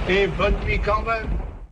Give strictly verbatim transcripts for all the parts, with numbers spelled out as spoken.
Et bonne nuit quand même.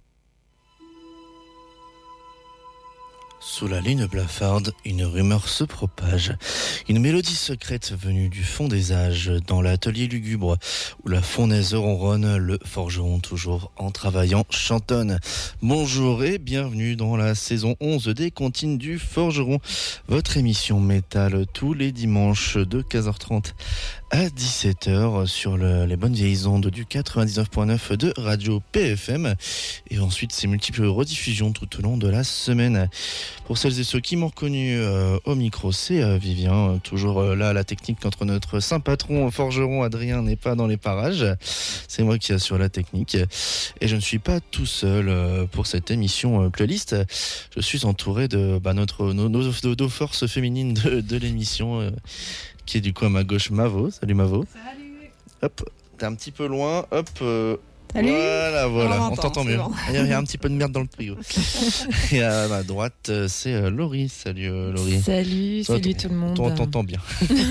Sous la ligne blafarde, une rumeur se propage. Une mélodie secrète venue du fond des âges, dans l'atelier lugubre, où la fournaise ronronne, le forgeron toujours en travaillant chantonne. Bonjour et bienvenue dans la saison onze des Comptines du Forgeron, votre émission métal tous les dimanches de quinze heures trente à dix-sept heures sur le, les bonnes vieilles ondes du quatre-vingt-dix-neuf virgule neuf de Radio P F M et ensuite ses multiples rediffusions tout au long de la semaine. Pour celles et ceux qui m'ont reconnu euh, au micro, c'est euh, Vivien, euh, toujours euh, là à la technique quand notre saint patron forgeron Adrien n'est pas dans les parages. C'est moi qui assure la technique et je ne suis pas tout seul euh, pour cette émission euh, playlist. Je suis entouré de bah, notre, nos, nos, nos forces féminines de, de l'émission euh, qui est du coup à ma gauche Mavo. Salut Mavo. Salut. Hop, t'es un petit peu loin, hop. Euh, Salut. Voilà, voilà, on, on t'entend mieux. Bon. Il y a un petit peu de merde dans le trio. Et à ma droite, c'est euh, Laurie. Salut euh, Laurie. Salut, Toi, salut tout le monde. On t'entend bien.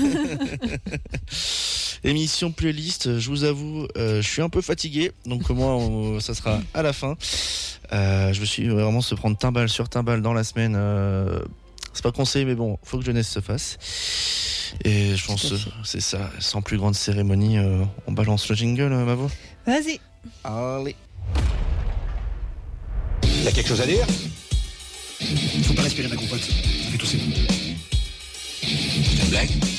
Émission playlist, je vous avoue, euh, je suis un peu fatigué, donc moi, on, ça sera à la fin. Euh, je me suis vraiment se prendre timbal sur timbal dans la semaine. Euh, c'est pas conseillé, mais bon, faut que jeunesse se fasse. Et je pense, euh, c'est ça, sans plus grande cérémonie, euh, on balance le jingle, euh, Mavo. Vas-y. Allez. Y'a quelque chose à dire? Faut pas respirer ma compote, ça fait tousser. C'est une blague?